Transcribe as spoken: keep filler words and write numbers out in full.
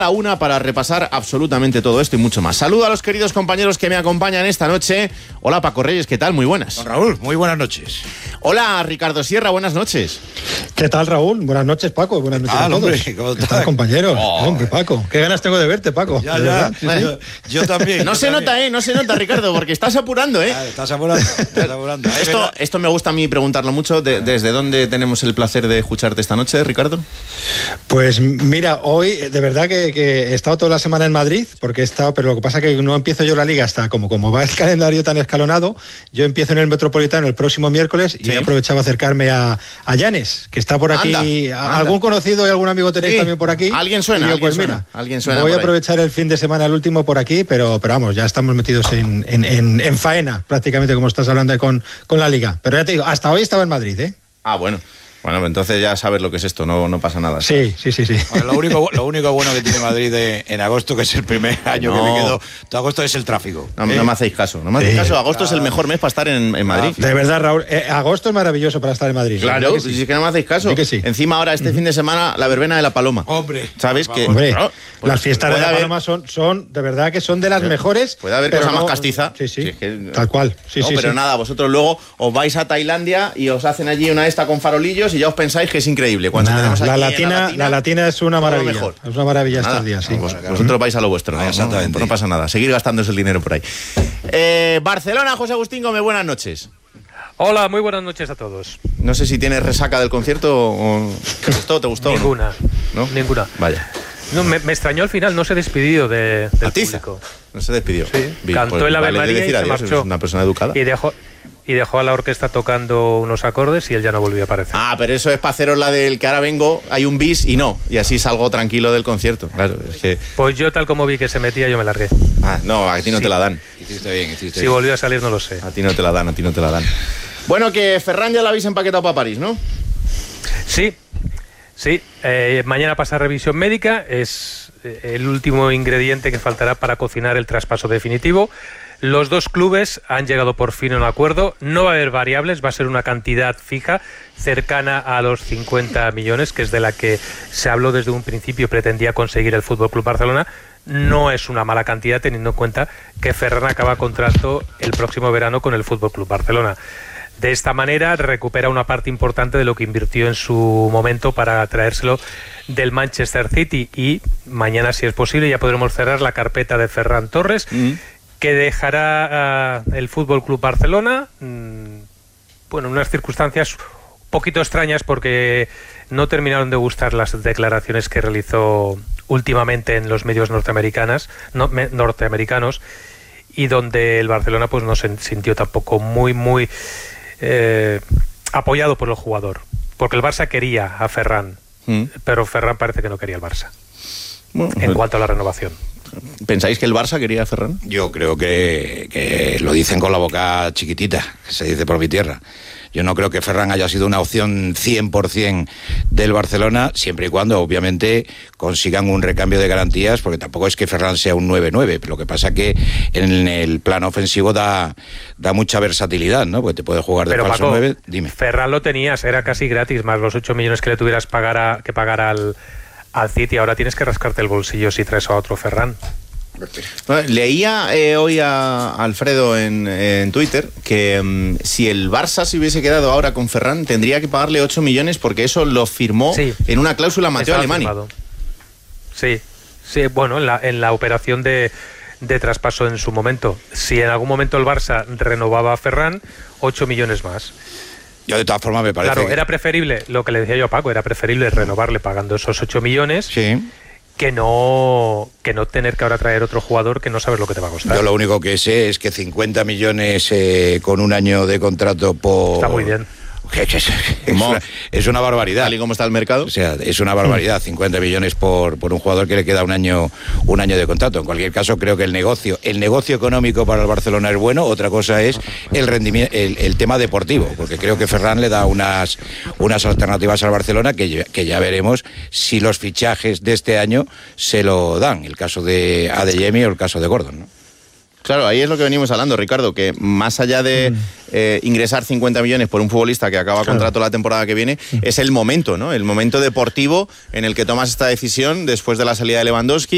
A una para repasar absolutamente todo esto y mucho más. Saludo a los queridos compañeros que me acompañan esta noche. Hola Paco Reyes, ¿qué tal? Muy buenas. Don Raúl, muy buenas noches. Hola Ricardo Sierra, buenas noches. ¿Qué tal, Raúl? Buenas noches, Paco. Buenas noches a todos. Hombre, ¿cómo ¿Qué tal, compañero? Oh. Hombre, Paco, qué ganas tengo de verte, Paco. Ya, ya. Sí, yo, yo también. No yo se también. nota, ¿eh? No se nota, Ricardo, porque estás apurando, ¿eh? Ah, estás apurando, estás apurando. Es Esto, verdad. esto me gusta a mí preguntarlo mucho. De, ¿Desde dónde tenemos el placer de escucharte esta noche, Ricardo? Pues mira, hoy de verdad que, que he estado toda la semana en Madrid, porque he estado, pero lo que pasa es que no empiezo yo la liga hasta como, como va el calendario tan escalonado. Yo empiezo en el Metropolitano el próximo miércoles y Sí. he aprovechado a acercarme a, a Llanes, que está por aquí. Anda, A- anda. Algún conocido y algún amigo tenéis Sí. también por aquí. Alguien suena, Y yo, alguien pues suena, mira, alguien suena voy a por ahí. aprovechar el fin de semana, el último por aquí, pero, pero vamos, ya estamos metidos en, en, en, en faena, prácticamente, como estás hablando con, con la liga. Pero ya te digo, hasta hoy estaba en Madrid, ¿eh? Ah, bueno. Bueno, entonces ya sabes lo que es esto, no, no pasa nada. Sí, sí, sí, sí. Bueno, lo, único, lo único bueno que tiene Madrid de- en agosto, que es el primer año No. que me quedo, todo agosto es el tráfico. No, ¿eh? no me hacéis caso, no me hacéis Sí. caso. Agosto es el mejor mes para estar en, en Madrid. De verdad, Raúl, eh, agosto es maravilloso para estar en Madrid. Claro, ¿verdad que si sí? es que no me hacéis caso. Sí que sí. Encima ahora este fin de semana la verbena de la Paloma. Hombre, ¿Sabes por que favor. Hombre, no, pues, las fiestas de puede la haber- Paloma son, son, de verdad que son de las mejores. Puede haber pero cosa más no- castiza. Sí, sí, Sí, es que- tal cual. Sí, no, sí, pero sí. nada, vosotros luego os vais a Tailandia y os hacen allí una esta con farolillos y ya os pensáis que es increíble. Cuando Nah, tenemos la, aquí en latina, la latina es una todo lo maravilla. mejor. Es una maravilla Nada, estos días, sí. vos- vosotros vais a lo vuestro, Ah, ¿no? exactamente. No, no pasa nada, seguir gastándose el dinero por ahí. Eh, Barcelona, José Agustín Gómez, buenas noches. Hola, muy buenas noches a todos. No sé si tienes resaca del concierto o... ¿Te gustó? ¿Te gustó? o no? Ninguna. ¿No? Ninguna. Vaya. No, me, me extrañó al final, no se despidió de, del Atiza. público. No se despidió. Sí, Bien, cantó pues el Ave vale de María y decir se adiós, marchó. es una persona educada. Y dejó, y dejó a la orquesta tocando unos acordes y él ya no volvió a aparecer. Ah, pero eso es para haceros la del que ahora vengo, hay un bis y no. Y así salgo tranquilo del concierto. Claro, es que... Pues yo tal como vi que se metía, yo me largué. Ah, no, a ti no Sí. te la dan. Hiciste bien, hiciste Si bien. volvió a salir no lo sé. A ti no te la dan, a ti no te la dan. Bueno, que Ferran ya la habéis empaquetado para París, ¿no? Sí, sí. Eh, mañana pasa revisión médica, es eh, el último ingrediente que faltará para cocinar el traspaso definitivo. Los dos clubes han llegado por fin a un acuerdo. No va a haber variables, va a ser una cantidad fija, cercana a los cincuenta millones, que es de la que se habló desde un principio, pretendía conseguir el F C Barcelona. No es una mala cantidad, teniendo en cuenta que Ferran acaba contrato el próximo verano con el F C Barcelona. De esta manera recupera una parte importante de lo que invirtió en su momento para traérselo del Manchester City, y mañana, si es posible, ya podremos cerrar la carpeta de Ferran Torres, Mm. que dejará uh, el F C Barcelona, mmm, bueno, en unas circunstancias un poquito extrañas, porque no terminaron de gustar las declaraciones que realizó últimamente en los medios norteamericanos, no, me, norteamericanos, y donde el Barcelona pues no se sintió tampoco muy, muy eh, apoyado por el jugador, porque el Barça quería a Ferran, Mm. pero Ferran parece que no quería el Barça, Bueno, en cuanto a la renovación. ¿pensáis que el Barça quería a Ferran? Yo creo que, que lo dicen con la boca chiquitita, que se dice por mi tierra. Yo no creo que Ferran haya sido una opción cien por ciento del Barcelona, siempre y cuando, obviamente, consigan un recambio de garantías, porque tampoco es que Ferran sea un nueve nueve, pero lo que pasa que en el plano ofensivo da, da mucha versatilidad, ¿no? Porque te puede jugar de Pero falso Paco, nueve. Dime. Ferran lo tenías, era casi gratis, más los ocho millones que le tuvieras pagar a, que pagar al, al City. Ahora tienes que rascarte el bolsillo si traes a otro Ferran. Bueno, leía eh, hoy a Alfredo en, en Twitter que um, si el Barça se hubiese quedado ahora con Ferran tendría que pagarle ocho millones, porque eso lo firmó Sí. en una cláusula Mateo Estaba Alemany. firmado. Sí, sí, bueno, en la, en la operación de, de traspaso en su momento. Si en algún momento el Barça renovaba a Ferran, ocho millones más. Yo, de todas formas, me parece Claro, que... era preferible, lo que le decía yo a Paco, era preferible renovarle pagando esos ocho millones Sí. que no que no tener que ahora traer otro jugador que no sabes lo que te va a costar. Yo lo único que sé es que cincuenta millones eh, con un año de contrato por... Está muy bien. Es, es- es una, es una barbaridad. Tal y como está el mercado. O sea, es una barbaridad, cincuenta millones por, por un jugador que le queda un año un año de contrato. En cualquier caso, creo que el negocio el negocio económico para el Barcelona es bueno. Otra cosa es el rendimiento, el, el tema deportivo, porque creo que Ferran le da unas unas alternativas al Barcelona que, ya- que ya veremos si los fichajes de este año se lo dan. El caso de Adeyemi o el caso de Gordon, ¿no? Claro, ahí es lo que venimos hablando, Ricardo, que más allá de eh, ingresar cincuenta millones por un futbolista que acaba Claro. contrato la temporada que viene, es el momento, ¿no? El momento deportivo en el que tomas esta decisión después de la salida de Lewandowski.